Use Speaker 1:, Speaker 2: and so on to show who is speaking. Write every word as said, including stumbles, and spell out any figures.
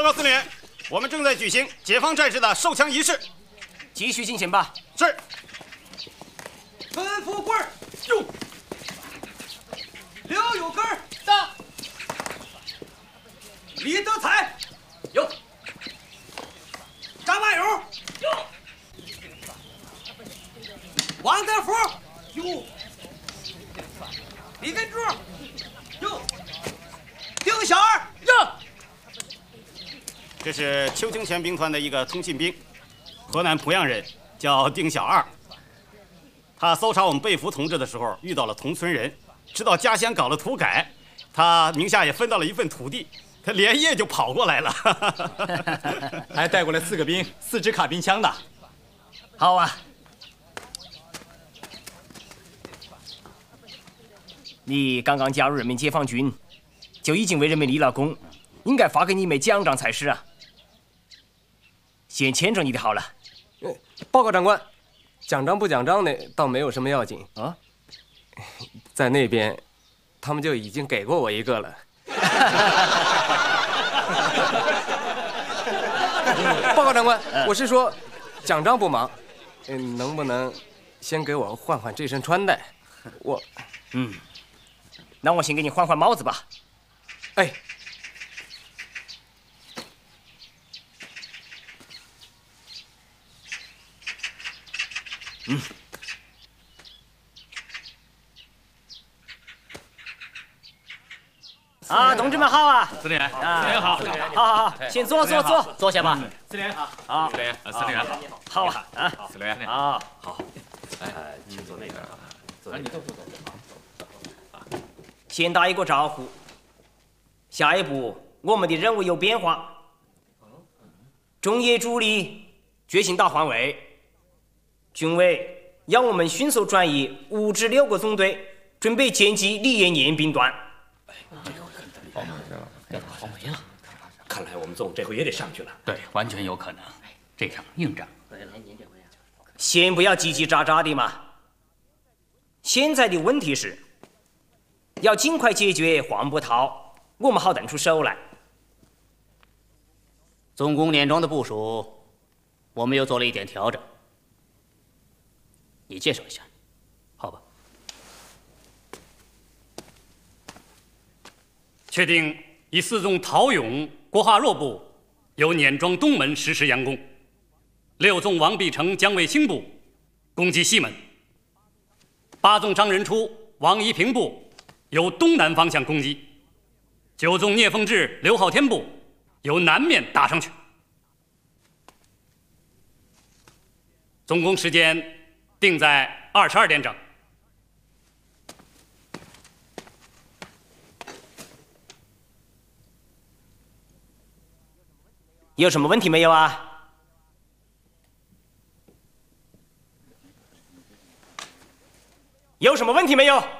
Speaker 1: 告司令员，我们正在举行解放战士的授枪仪式，
Speaker 2: 继续进行吧。
Speaker 1: 是。
Speaker 3: 陈富贵，就。刘有根，
Speaker 2: 到。
Speaker 3: 李德才，
Speaker 2: 有。
Speaker 3: 张万勇，
Speaker 2: 有。
Speaker 3: 王德福，有。李根柱，有。丁小二，
Speaker 2: 有。
Speaker 1: 这是邱清泉兵团的一个通信兵，河南濮阳人，叫丁小二。他搜查我们被俘同志的时候，遇到了同村人，知道家乡搞了土改，他名下也分到了一份土地，他连夜就跑过来了，
Speaker 4: 还带过来四个兵，四支卡宾枪的。
Speaker 2: 好啊。你刚刚加入人民解放军，就已经为人民立了功，应该发给你一枚奖章才是啊。先牵着你的好了。
Speaker 5: 呃，报告长官，奖章不奖章的倒没有什么要紧
Speaker 2: 啊。
Speaker 5: 在那边，他们就已经给过我一个了。报告长官，我是说，奖章不忙，嗯，能不能先给我换换这身穿戴？我，
Speaker 2: 嗯。那我先给你换换帽子吧。
Speaker 5: 哎，
Speaker 2: 嗯，啊，同志们好啊！
Speaker 6: 司令员，
Speaker 2: 啊，
Speaker 6: 司令员好，
Speaker 2: 好好好，先坐坐坐，坐下吧。
Speaker 6: 司令员好，
Speaker 2: 好，
Speaker 6: 司令员，司令员好，
Speaker 2: 好啊啊，
Speaker 6: 司令员
Speaker 2: 好，
Speaker 6: 好，哎，请坐那边，坐，你坐坐坐。
Speaker 2: 先打一个招呼。下一步，我们的任务有变化。中野主力决心打换位，军委要我们迅速转移五至六个总队，准备歼击李延年兵团。
Speaker 6: 好没了，看来我们总这回也得上去了。
Speaker 7: 对，完全有可能，这场硬仗。
Speaker 2: 先不要叽叽喳喳的嘛。现在的问题是，要尽快解决黄埔涛，我们好腾出手来。
Speaker 7: 总攻年装的部署，我们又做了一点调整。你介绍一下，好吧？
Speaker 8: 确定以四纵陶勇、郭化若部由碾庄东门实施佯攻，六纵王必成、姜卫兴部攻击西门，八纵张仁初、王一平部由东南方向攻击，九纵聂凤智、刘浩天部由南面打上去。总攻时间定在二十二点整。
Speaker 2: 有什么问题没有啊？有什么问题没有？